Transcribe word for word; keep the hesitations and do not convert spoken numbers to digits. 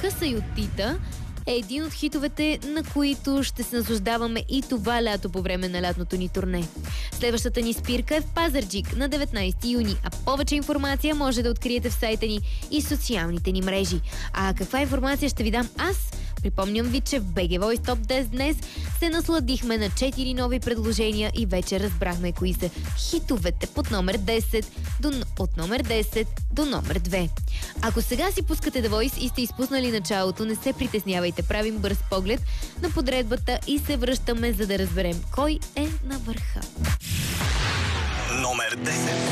Красайотита е един от хитовете, на които ще се наслаждаваме и това лято по време на лятното ни турне. Следващата ни спирка е в Пазарджик на деветнайсети юни, а повече информация може да откриете в сайта ни и социалните ни мрежи. А каква информация ще ви дам аз? Припомням ви, че в би джи Voice Top десет днес се насладихме на четири нови предложения и вече разбрахме кои са хитовете под номер десет, до, от номер десет до номер две. Ако сега си пускате The Voice и сте изпуснали началото, не се притеснявайте, правим бърз поглед на подредбата и се връщаме, за да разберем кой е на върха. Номер десет.